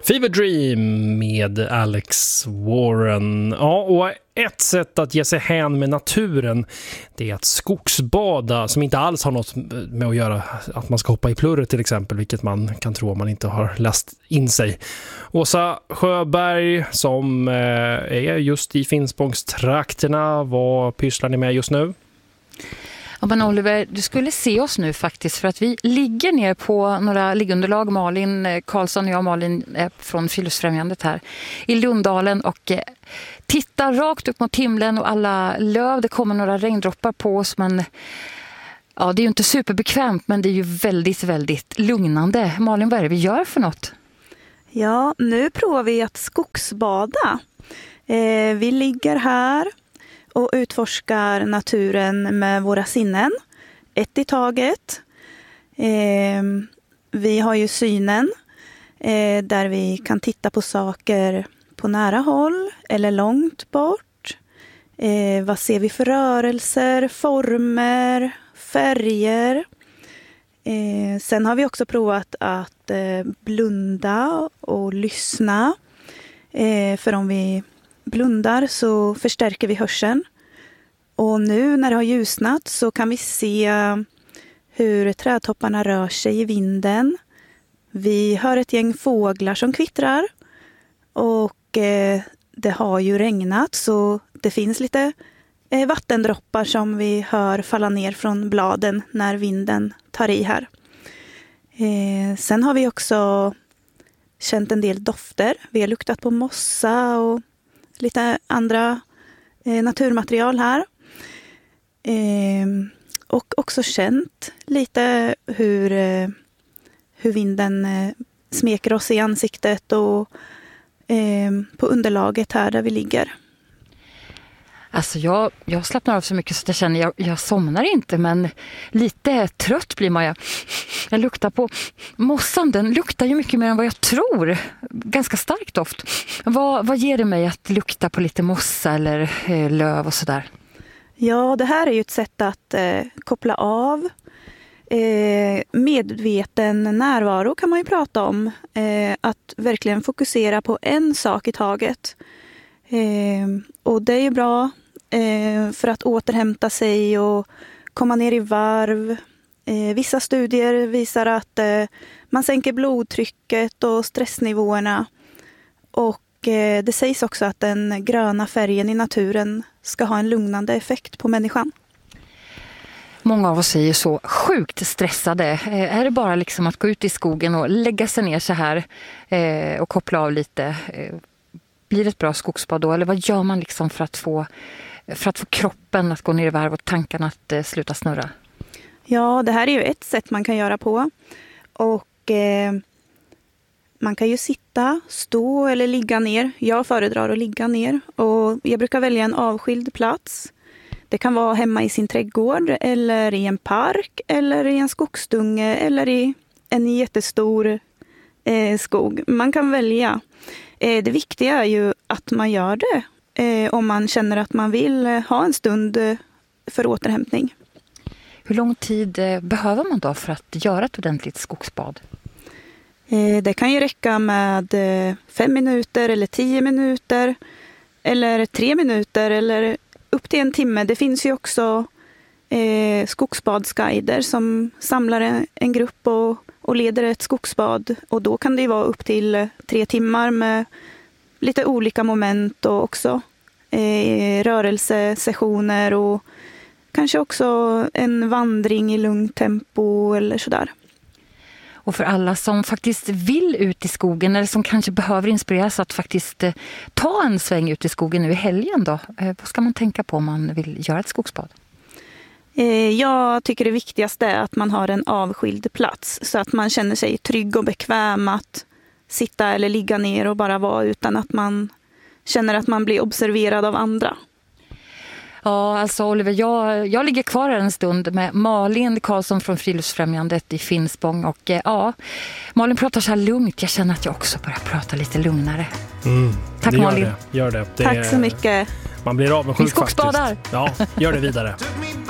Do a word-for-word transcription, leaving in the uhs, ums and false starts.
Fever Dream med Alex Warren. Ja, och ett sätt att ge sig hän med naturen, det är att skogsbada, som inte alls har något med att göra att man ska hoppa i plurret till exempel, vilket man kan tro om man inte har läst in sig. Åsa Sjöberg, som är just i Finspångstrakterna, vad pysslar ni med just nu? Ja, men Oliver, du skulle se oss nu faktiskt, för att vi ligger ner på några liggunderlag. Malin Karlsson och jag, Malin är från Friluftsfrämjandet här i Lunddalen, och tittar rakt upp mot himlen och alla löv. Det kommer några regndroppar på oss, men ja, det är ju inte superbekvämt, men det är ju väldigt, väldigt lugnande. Malin, vad är det vi gör för något? Ja, nu provar vi att skogsbada. Eh, vi ligger här och utforskar naturen med våra sinnen, ett i taget. Eh, vi har ju synen eh, där vi kan titta på saker på nära håll eller långt bort. Eh, vad ser vi för rörelser, former, färger? Eh, sen har vi också provat att eh, blunda och lyssna. Eh, för om vi blundar så förstärker vi hörseln. Och nu när det har ljusnat så kan vi se hur trädtopparna rör sig i vinden. Vi hör ett gäng fåglar som kvittrar. Och eh, det har ju regnat, så det finns lite eh, vattendroppar som vi hör falla ner från bladen när vinden tar i här. Eh, sen har vi också känt en del dofter. Vi har luktat på mossa och lite andra eh, naturmaterial här. Eh, och också känt lite hur, eh, hur vinden eh, smeker oss i ansiktet och eh, på underlaget här där vi ligger. Alltså jag, jag slappnar av så mycket så att jag känner jag, jag somnar inte, men lite trött blir man. Jag, jag luktar på mossan, den luktar ju mycket mer än vad jag tror. Ganska starkt doft. Vad, vad ger det mig att lukta på lite mossa eller eh, löv och sådär? Ja, det här är ju ett sätt att eh, koppla av. Eh, medveten närvaro kan man ju prata om. Eh, att verkligen fokusera på en sak i taget. Eh, och det är ju bra eh, för att återhämta sig och komma ner i varv. Eh, vissa studier visar att eh, man sänker blodtrycket och stressnivåerna. Och eh, det sägs också att den gröna färgen i naturen ska ha en lugnande effekt på människan. Många av oss är ju så sjukt stressade. Eh, är det bara liksom att gå ut i skogen och lägga sig ner så här eh, och koppla av lite? Eh, blir det ett bra skogsbad då? Eller vad gör man liksom för att få, för att få kroppen att gå ner i varv och tankarna att eh, sluta snurra? Ja, det här är ju ett sätt man kan göra på. Och eh, man kan ju sitta, stå eller ligga ner. Jag föredrar att ligga ner. Och jag brukar välja en avskild plats. Det kan vara hemma i sin trädgård eller i en park eller i en skogsdunge eller i en jättestor eh, skog. Man kan välja. Eh, det viktiga är ju att man gör det eh, om man känner att man vill ha en stund eh, för återhämtning. Hur lång tid eh, behöver man då för att göra ett ordentligt skogsbad? Eh, det kan ju räcka med eh, fem minuter eller tio minuter eller tre minuter eller upp till en timme. Det finns ju också eh, skogsbadsguider som samlar en, en grupp och, och leder ett skogsbad. Och då kan det ju vara upp till tre timmar med lite olika moment och också eh, rörelsesessioner och kanske också en vandring i lugnt tempo eller sådär. Och för alla som faktiskt vill ut i skogen eller som kanske behöver inspireras att faktiskt eh, ta en sväng ut i skogen nu i helgen då. Eh, vad ska man tänka på om man vill göra ett skogsbad? Eh, jag tycker det viktigaste är att man har en avskild plats så att man känner sig trygg och bekväm att sitta eller ligga ner och bara vara utan att man känner att man blir observerad av andra. Ja, alltså Oliver, jag, jag ligger kvar här en stund med Malin Karlsson från Friluftsfrämjandet i Finspång. Och eh, ja, Malin pratar så här lugnt. Jag känner att jag också börjar prata lite lugnare. Mm, Tack gör Malin. Det, gör det. Det Tack så mycket. Man blir avundsjuk faktiskt. Vi skogsbadar. Ja, gör det vidare.